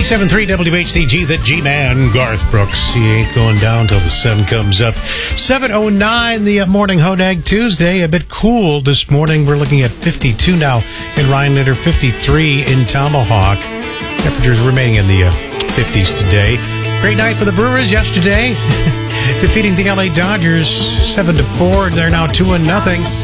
97.3 WHDG, the G-Man, Garth Brooks. He ain't going down till the sun comes up. 7:09, the morning Hodag Tuesday. A bit cool this morning. We're looking at 52 now in Rhinelander, 53 in Tomahawk. Temperatures remaining in the 50s today. Great night for the Brewers yesterday. Defeating the LA Dodgers 7-4. They're now 2-0.